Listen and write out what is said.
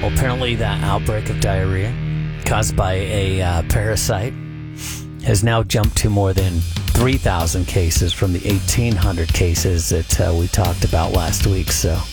Well, apparently that outbreak of diarrhea caused by a parasite has now jumped to more than 3,000 cases from the 1,800 cases that we talked about last week. So